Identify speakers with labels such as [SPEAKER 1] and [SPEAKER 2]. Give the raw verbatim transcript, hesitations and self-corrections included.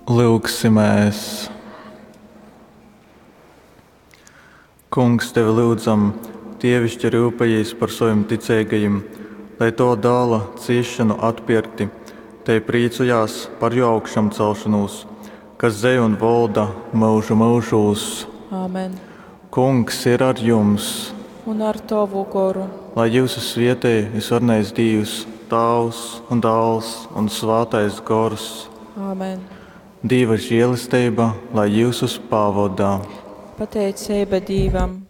[SPEAKER 1] Lūgsimies! Kungs, tevi lūdzam, dievišķi rūpējies par saviem ticīgajiem, lai to dāla ciešanu atpirkti, te priecājās par jau augšām celšanos, kas zej un valda mūžu mūžos.
[SPEAKER 2] Āmen.
[SPEAKER 1] Kungs ir ar jums,
[SPEAKER 2] Un ar tavu goru.
[SPEAKER 1] lai jūsu svētī visvarnais Dievs, Tēvs un Dēls un Svētais Gors.
[SPEAKER 2] Āmen.
[SPEAKER 1] Dieva žēlastība, lai jūs uz pavadā.
[SPEAKER 2] Pateicība Dievam.